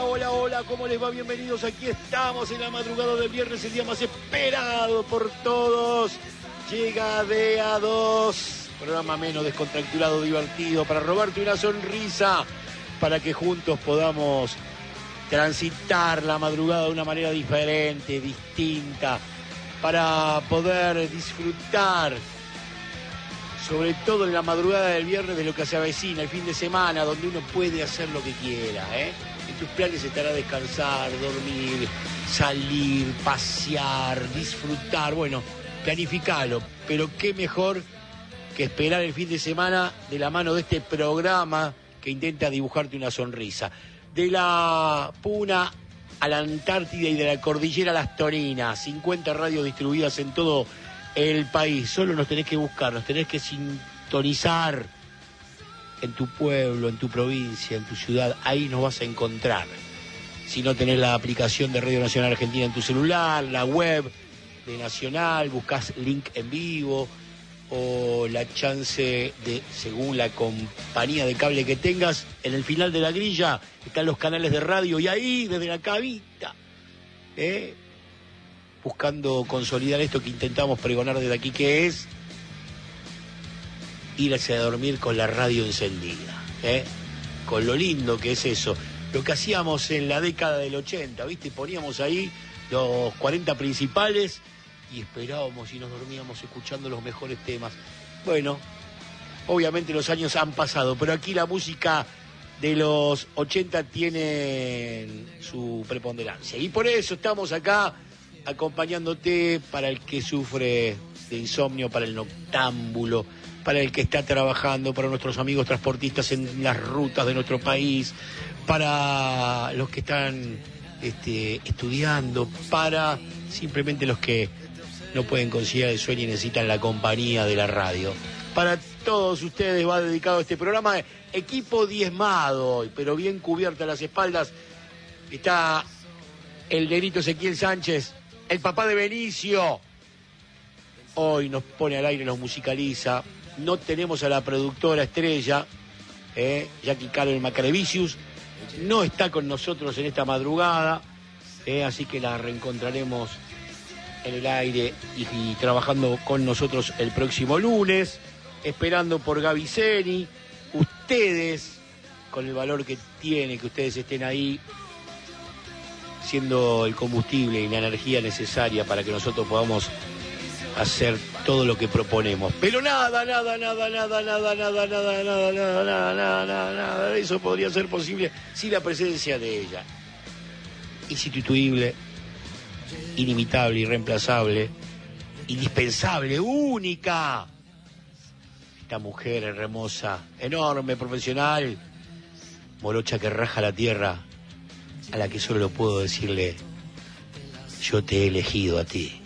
hola, hola, ¿cómo les va? Bienvenidos, aquí estamos en la madrugada del viernes, el día más esperado por todos. Llega DA2, programa menos descontracturado, divertido, para robarte una sonrisa, para que juntos podamos transitar la madrugada de una manera diferente, distinta, para poder disfrutar, sobre todo en la madrugada del viernes, de lo que se avecina, el fin de semana, donde uno puede hacer lo que quiera, ¿eh? En tus planes estará descansar, dormir, salir, pasear, disfrutar, bueno, planificalo, pero qué mejor que esperar el fin de semana de la mano de este programa que intenta dibujarte una sonrisa. De la Puna a la Antártida y de la Cordillera a las Torinas, 50 radios distribuidas en todo el país. Solo nos tenés que buscar, nos tenés que sintonizar en tu pueblo, en tu provincia, en tu ciudad. Ahí nos vas a encontrar. Si no tenés la aplicación de Radio Nacional Argentina en tu celular, la web de Nacional, buscás link en vivo o la chance de, según la compañía de cable que tengas, en el final de la grilla están los canales de radio y ahí, desde la cabita, buscando consolidar esto que intentamos pregonar desde aquí, que es irse a dormir con la radio encendida, con lo lindo que es eso. Lo que hacíamos en la década del 80, ¿viste? Poníamos ahí los 40 principales y esperábamos y nos dormíamos escuchando los mejores temas. Bueno, obviamente los años han pasado, pero aquí la música de los 80 tiene su preponderancia. Y por eso estamos acá acompañándote, para el que sufre de insomnio, para el noctámbulo, para el que está trabajando, para nuestros amigos transportistas en las rutas de nuestro país, para los que están estudiando, para simplemente los que no pueden conciliar el sueño y necesitan la compañía de la radio. Para todos ustedes va dedicado este programa. Equipo diezmado hoy, pero bien cubierta las espaldas. Está el negrito Ezequiel Sánchez, el papá de Benicio. Hoy nos pone al aire, nos musicaliza. No tenemos a la productora estrella, Jackie Carol Macrevicius. No está con nosotros en esta madrugada, así que la reencontraremos en el aire y trabajando con nosotros el próximo lunes, esperando por Gaby Seni. Ustedes, con el valor que tiene que ustedes estén ahí, siendo el combustible y la energía necesaria para que nosotros podamos hacer todo lo que proponemos. Pero nada de eso podría ser posible sin la presencia de ella. Insustituible, inimitable, irreemplazable, indispensable, única. Esta mujer hermosa, enorme, profesional, morocha que raja la tierra, a la que solo puedo decirle: yo te he elegido a ti.